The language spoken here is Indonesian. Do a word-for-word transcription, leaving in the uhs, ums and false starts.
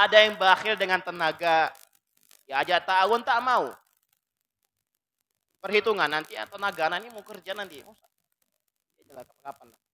Ada yang bakhil dengan tenaga. Ya ajak ta'awun tak mau. Perhitungan nanti tenaga ini mau kerja nanti. Oh, ya, kapan-kapan.